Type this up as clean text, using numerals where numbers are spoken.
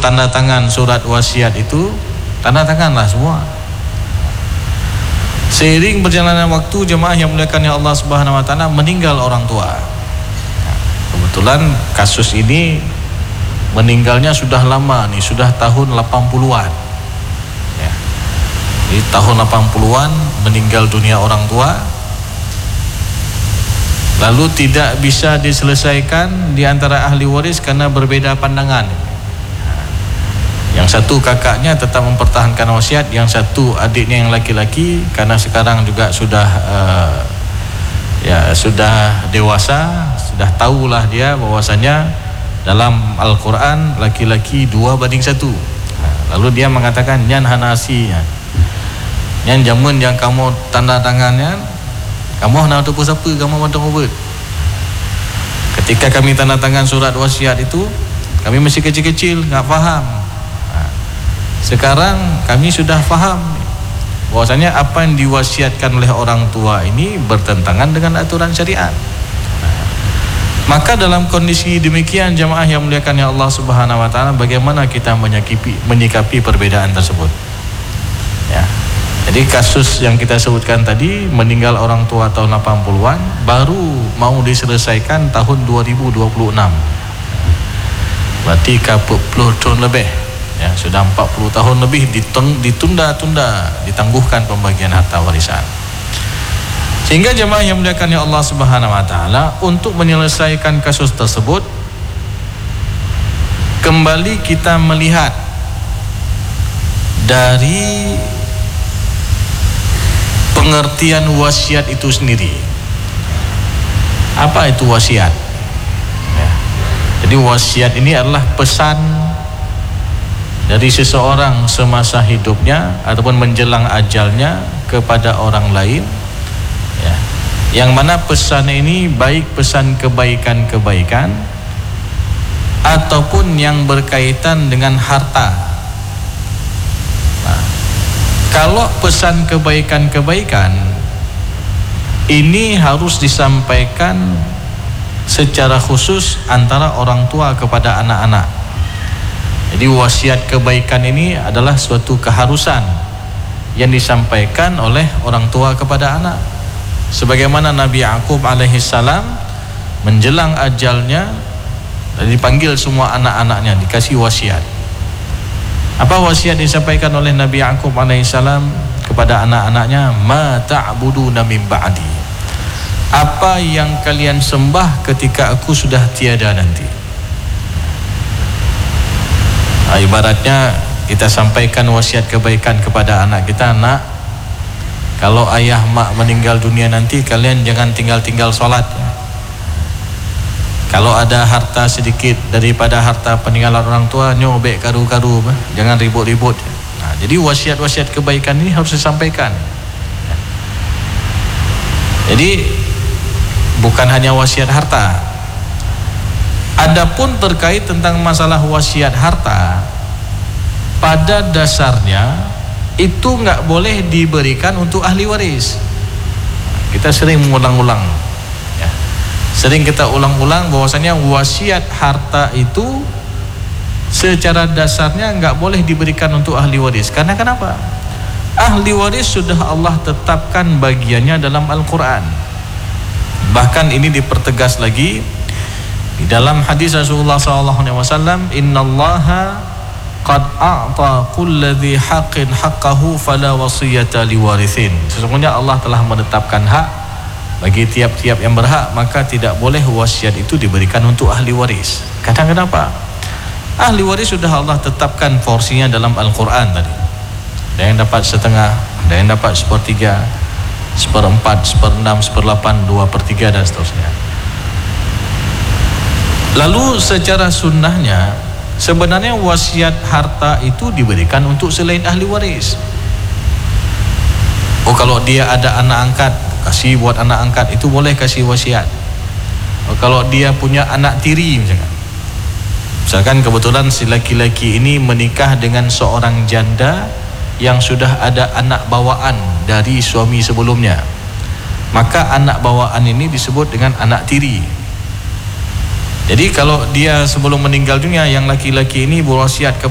tanda tangan surat wasiat itu, tanda tanganlah semua. Seiring berjalannya waktu, jemaah yang muliakan Allah Subhanahu wa taala, meninggal orang tua. Kebetulan kasus ini meninggalnya sudah lama nih, sudah tahun 80-an. Ya. Di tahun 80-an meninggal dunia orang tua. Lalu tidak bisa diselesaikan di antara ahli waris karena berbeda pandangan. Yang satu kakaknya tetap mempertahankan wasiat, yang satu adiknya yang laki-laki karena sekarang juga sudah sudah dewasa, sudah tahulah dia bahwasanya dalam Al-Quran laki-laki 2:1. Lalu dia mengatakan, nyan hanasi, nyan jamun yang kamu tanda tangannya, kamu nak tu siapa, kamu matang obat. Ketika kami tanda tangan surat wasiat itu, kami masih kecil-kecil, nggak faham. Sekarang kami sudah faham bahwasanya apa yang diwasiatkan oleh orang tua ini bertentangan dengan aturan syariat. Maka dalam kondisi demikian, jamaah yang muliakan Allah Subhanahu wa taala, bagaimana kita menyikapi perbedaan tersebut? Ya. Jadi kasus yang kita sebutkan tadi, meninggal orang tua tahun 80-an, baru mau diselesaikan tahun 2026. Berarti 40 tahun lebih. Ya, sudah 40 tahun lebih ditunda-tunda, ditangguhkan pembagian harta warisan. Sehingga jemaah yang muliakan Allah Subhanahu wa taala, untuk menyelesaikan kasus tersebut, kembali kita melihat dari pengertian wasiat itu sendiri. Apa itu wasiat? Ya. Jadi wasiat ini adalah pesan dari seseorang semasa hidupnya ataupun menjelang ajalnya kepada orang lain, ya, yang mana pesan ini baik pesan kebaikan-kebaikan ataupun yang berkaitan dengan harta. Nah, kalau pesan kebaikan-kebaikan ini harus disampaikan secara khusus antara orang tua kepada anak-anak. Jadi wasiat kebaikan ini adalah suatu keharusan yang disampaikan oleh orang tua kepada anak. Sebagaimana Nabi Ya'qub alaihissalam menjelang ajalnya dipanggil semua anak-anaknya, dikasih wasiat. Apa wasiat disampaikan oleh Nabi Ya'qub alaihissalam kepada anak-anaknya? Ma ta'buduna min ba'di. Apa yang kalian sembah ketika aku sudah tiada nanti. Ibaratnya kita sampaikan wasiat kebaikan kepada anak kita, nak, kalau ayah mak meninggal dunia nanti kalian jangan tinggal-tinggal sholat. Kalau ada harta sedikit daripada harta peninggalan orang tua, nyobek karu-karu, jangan ribut-ribut. Nah, jadi wasiat-wasiat kebaikan ini harus disampaikan. Jadi bukan hanya wasiat harta. Adapun terkait tentang masalah wasiat harta, pada dasarnya itu nggak boleh diberikan untuk ahli waris. Kita sering mengulang-ulang, ya. Sering kita ulang-ulang bahwasanya wasiat harta itu secara dasarnya nggak boleh diberikan untuk ahli waris. Karena kenapa? Ahli waris sudah Allah tetapkan bagiannya dalam Al-Quran. Bahkan ini dipertegas lagi di dalam hadis Rasulullah SAW, innallaha qad a'ta kulladzi haqqin haqqahu fala wasiyata liwarithin. Sesungguhnya Allah telah menetapkan hak bagi tiap-tiap yang berhak, maka tidak boleh wasiat itu diberikan untuk ahli waris. Kadang kenapa? Ahli waris sudah Allah tetapkan porsinya dalam Al-Quran tadi. Ada yang dapat setengah, ada yang dapat 1/3, 1/4, 1/6, 1/8, 2/3 dan seterusnya. Lalu secara sunnahnya sebenarnya wasiat harta itu diberikan untuk selain ahli waris. Oh, kalau dia ada anak angkat, kasih buat anak angkat, itu boleh kasih wasiat. Oh, kalau dia punya anak tiri misalkan kebetulan si laki-laki ini menikah dengan seorang janda yang sudah ada anak bawaan dari suami sebelumnya, maka anak bawaan ini disebut dengan anak tiri. Jadi kalau dia sebelum meninggal dunia, yang laki-laki ini berwasiat